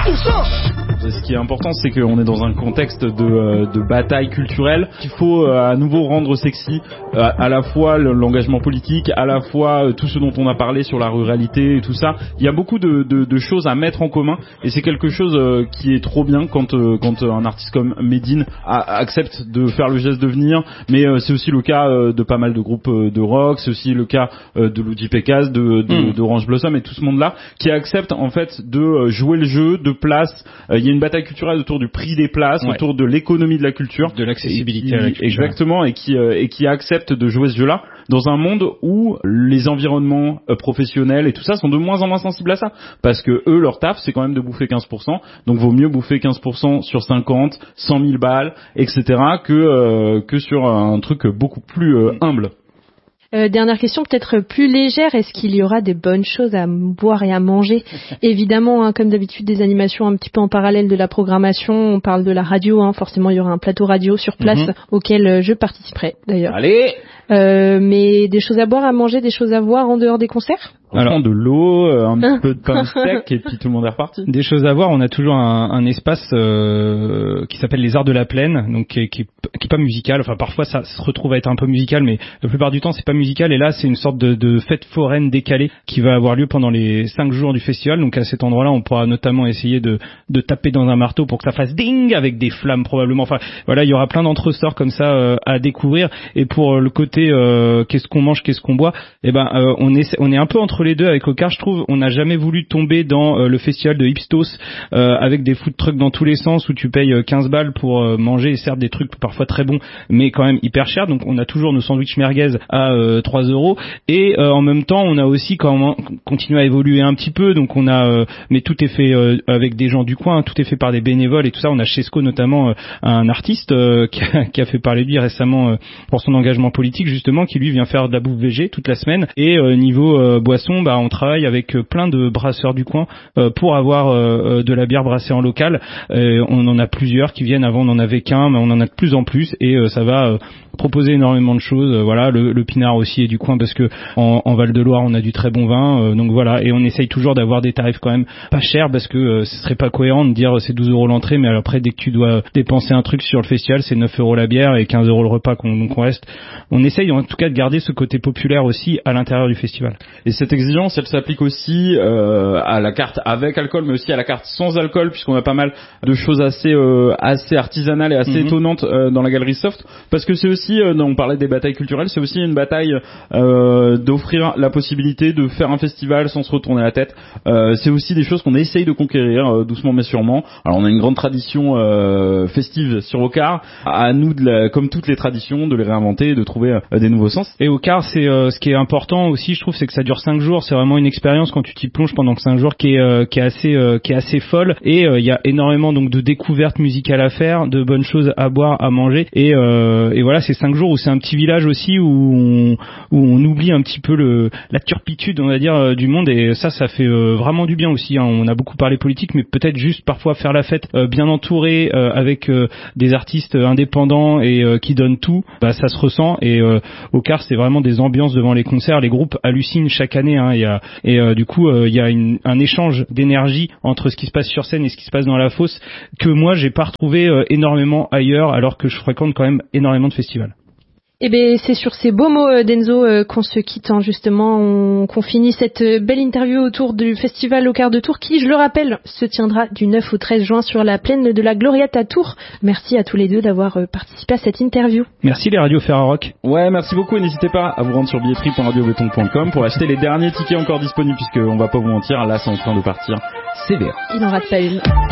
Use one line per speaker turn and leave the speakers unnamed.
Ce qui est important, c'est qu'on est dans un contexte de bataille culturelle qu'il faut à nouveau rendre sexy, à la fois l'engagement politique, à la fois tout ce dont on a parlé sur la ruralité et tout ça. Il y a beaucoup de choses à mettre en commun, et c'est quelque chose qui est trop bien quand un artiste comme Medine accepte de faire le geste de venir. Mais c'est aussi le cas de pas mal de groupes de rock, c'est aussi le cas de Luigi Pécaz, d'Orange Blossom et tout ce monde-là qui accepte en fait de jouer le jeu de place. Il y a une bataille culturelle autour du prix des places, autour de l'économie de la culture,
de l'accessibilité à la culture.
Exactement, et qui accepte de jouer ce jeu-là dans un monde où les environnements professionnels et tout ça sont de moins en moins sensibles à ça, parce que eux, leur taf, c'est quand même de bouffer 15%, donc vaut mieux bouffer 15% sur 50, 100 000 balles, etc., que sur un truc beaucoup plus humble.
Dernière question, peut-être plus légère. Est-ce qu'il y aura des bonnes choses à boire et à manger? Évidemment, comme d'habitude, des animations un petit peu en parallèle de la programmation. On parle de la radio, forcément, il y aura un plateau radio sur place auquel je participerai, d'ailleurs.
Allez!
Mais des choses à boire, à manger, des choses à voir en dehors des concerts?
Alors, de l'eau, un petit peu de pain sec, et puis tout le monde est reparti.
Des choses à voir, on a toujours un espace qui s'appelle les Arts de la Plaine, donc qui est pas musical. Enfin, parfois ça se retrouve à être un peu musical, mais la plupart du temps c'est pas musical. Et là, c'est une sorte de fête foraine décalée qui va avoir lieu pendant les 5 jours du festival. Donc à cet endroit-là, on pourra notamment essayer de taper dans un marteau pour que ça fasse ding avec des flammes probablement. Enfin, voilà, il y aura plein d'entre-sorts comme ça à découvrir. Et pour le côté qu'est-ce qu'on mange, qu'est-ce qu'on boit, on est un peu entre les deux avec Ocar, je trouve. On n'a jamais voulu tomber dans le festival de Hipstos avec des food trucks dans tous les sens où tu payes 15 balles pour manger, et certes des trucs parfois très bons mais quand même hyper chers. Donc on a toujours nos sandwichs merguez à 3 €, et en même temps on a aussi continué à évoluer un petit peu. Donc on a mais tout est fait avec des gens du coin, tout est fait par des bénévoles et tout ça. On a chez Sco notamment un artiste qui a fait parler de lui récemment pour son engagement politique justement, qui lui vient faire de la bouffe végé toute la semaine. Et niveau boisson, on travaille avec plein de brasseurs du coin pour avoir de la bière brassée en local. On en a plusieurs qui viennent. Avant on en avait qu'un, mais on en a de plus en plus, et ça va proposer énormément de choses. Voilà, le pinard aussi est du coin, parce que en Val-de-Loire on a du très bon vin, donc voilà. Et on essaye toujours d'avoir des tarifs quand même pas chers, parce que ce serait pas cohérent de dire c'est 12 € l'entrée, mais après dès que tu dois dépenser un truc sur le festival, c'est 9 € la bière et 15 € le repas. Donc on reste, on essaye en tout cas de garder ce côté populaire aussi à l'intérieur du festival.
Et cette exigence, elle s'applique aussi à la carte avec alcool, mais aussi à la carte sans alcool, puisqu'on a pas mal de choses assez artisanales et assez étonnantes dans la galerie Soft, parce que c'est aussi, on parlait des batailles culturelles, c'est aussi une bataille d'offrir la possibilité de faire un festival sans se retourner la tête. C'est aussi des choses qu'on essaye de conquérir doucement mais sûrement. Alors on a une grande tradition festive sur Ocar, à nous comme toutes les traditions, de les réinventer et de trouver des nouveaux sens.
Et Ocar, c'est ce qui est important aussi, je trouve, c'est que ça dure 5 jours. C'est vraiment une expérience quand tu t'y plonges pendant 5 jours qui est assez folle. Et il y a énormément donc de découvertes musicales à faire, de bonnes choses à boire, à manger. Et voilà, c'est 5 jours où c'est un petit village aussi où on oublie un petit peu la turpitude, on va dire, du monde. Et ça fait vraiment du bien aussi. On a beaucoup parlé politique, mais peut-être juste parfois faire la fête bien entouré avec des artistes indépendants et qui donnent tout. Ça se ressent. Et au Car, c'est vraiment des ambiances devant les concerts. Les groupes hallucinent chaque année. Du coup, il y a un échange d'énergie entre ce qui se passe sur scène et ce qui se passe dans la fosse que moi j'ai pas retrouvé énormément ailleurs, alors que je fréquente quand même énormément de festivals.
Eh ben, c'est sur ces beaux mots d'Enzo qu'on se quitte, justement, qu'on finit cette belle interview autour du festival Ocar de Tours, qui, je le rappelle, se tiendra du 9 au 13 juin sur la plaine de la Gloriette à Tours. Merci à tous les deux d'avoir participé à cette interview.
Merci les radios Ferrarock.
Ouais, merci beaucoup, et n'hésitez pas à vous rendre sur billetterie.radiobéton.com pour acheter les derniers tickets encore disponibles, puisque on va pas vous mentir, là c'est en train de partir sévère.
Il n'en rate pas une.